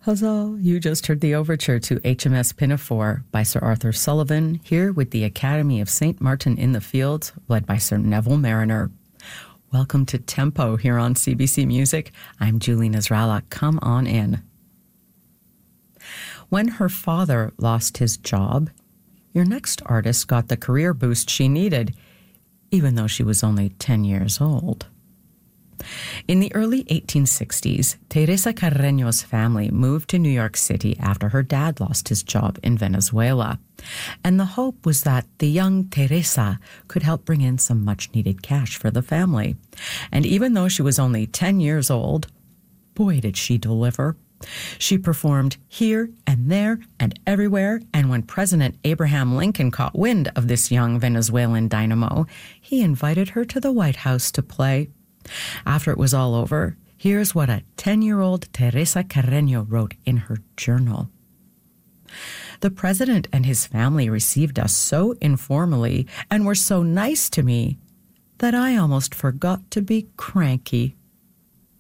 Huzzah! You just heard the overture to HMS Pinafore by Sir Arthur Sullivan, here with the Academy of St. Martin in the Fields, led by Sir Neville Mariner. Welcome to Tempo here on CBC Music. I'm Julie Nasrallah. Come on in. When her father lost his job, your next artist got the career boost she needed, even though she was only 10 years old. In the early 1860s, Teresa Carreño's family moved to New York City after her dad lost his job in Venezuela. And the hope was that the young Teresa could help bring in some much-needed cash for the family. And even though she was only 10 years old, boy, did she deliver. She performed here and there and everywhere, and when President Abraham Lincoln caught wind of this young Venezuelan dynamo, he invited her to the White House to play. After it was all over, here's what a 10-year-old Teresa Carreño wrote in her journal. The president and his family received us so informally and were so nice to me that I almost forgot to be cranky.